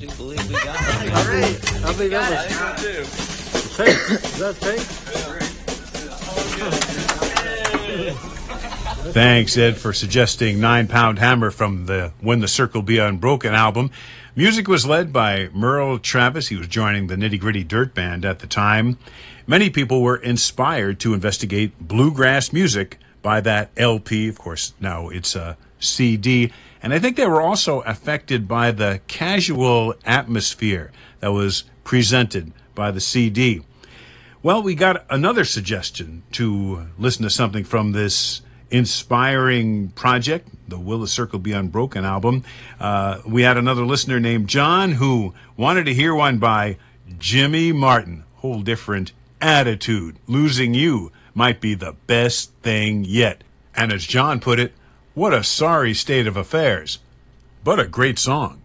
do believe we got it. All right. I think that was tape. Is that tape? Thanks, Ed, for suggesting 9 Pound Hammer from the When the Circle Be Unbroken album. Music was led by Merle Travis. He was joining the Nitty Gritty Dirt Band at the time. Many people were inspired to investigate bluegrass music by that LP. Of course, now it's a CD. And I think they were also affected by the casual atmosphere that was presented by the CD. Well, we got another suggestion to listen to something from this inspiring project, the Will the Circle Be Unbroken album. We had another listener named John who wanted to hear one by Jimmy Martin. Whole different attitude. Losing You might be the best thing yet. And as John put it, what a sorry state of affairs, but a great song.